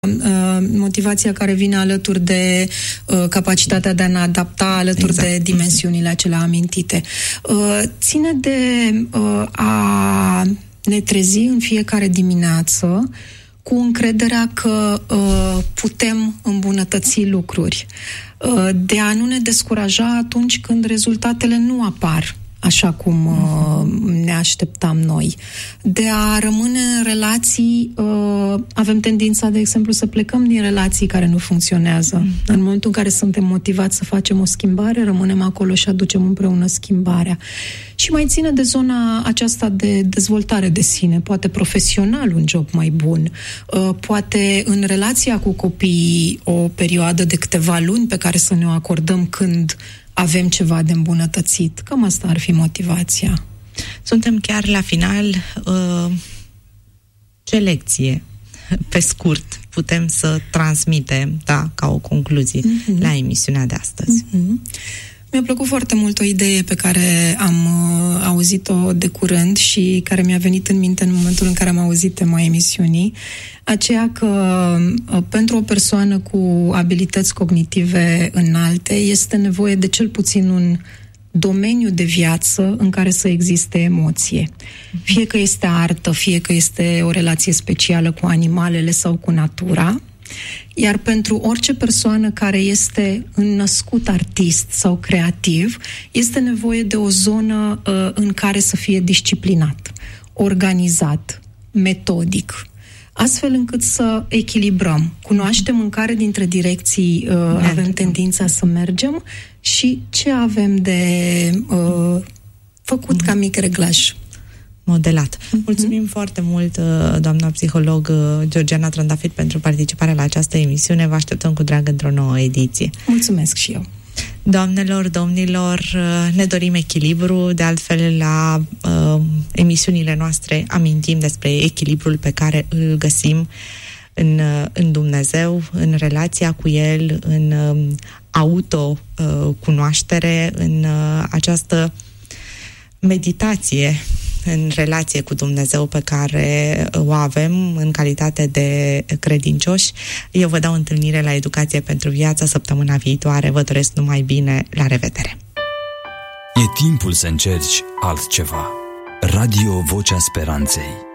motivația care vine alături de capacitatea de a ne adapta alături de dimensiunile acelea amintite. Ține de a ne trezi în fiecare dimineață cu încrederea că putem îmbunătăți lucruri, de a nu ne descuraja atunci când rezultatele nu apar așa cum ne așteptam noi, de a rămâne în relații. Avem tendința, de exemplu, să plecăm din relații care nu funcționează. În momentul în care suntem motivați să facem o schimbare, rămânem acolo și aducem împreună schimbarea. Și mai ține de zona aceasta de dezvoltare de sine, poate profesional un job mai bun, poate în relația cu copiii o perioadă de câteva luni pe care să ne o acordăm când avem ceva de îmbunătățit. Cam asta ar fi motivația. Suntem chiar la final. Ce lecție, pe scurt, putem să transmitem, ca o concluzie la emisiunea de astăzi? Mi-a plăcut foarte mult o idee pe care am auzit-o de curând și care mi-a venit în minte în momentul în care am auzit tema emisiunii, aceea că pentru o persoană cu abilități cognitive înalte este nevoie de cel puțin un domeniu de viață în care să existe emoție. Fie că este artă, fie că este o relație specială cu animalele sau cu natura. Iar pentru orice persoană care este înnăscut artist sau creativ, este nevoie de o zonă în care să fie disciplinat, organizat, metodic, astfel încât să echilibrăm. Cunoaștem în care dintre direcții avem tendința să mergem și ce avem de făcut ca mic reglaj. Modelat. Mulțumim foarte mult, doamna psiholog Georgiana Trandafir, pentru participarea la această emisiune. Vă așteptăm cu drag într-o nouă ediție. Mulțumesc și eu. Doamnelor, domnilor, ne dorim echilibru. De altfel, la emisiunile noastre amintim despre echilibrul pe care îl găsim în Dumnezeu, în relația cu El, în autocunoaștere, în această meditație în relație cu Dumnezeu pe care o avem în calitate de credincioși. Eu vă dau întâlnire la Educație pentru Viață săptămâna viitoare. Vă doresc numai bine. La revedere! E timpul să încerci altceva. Radio Vocea Speranței.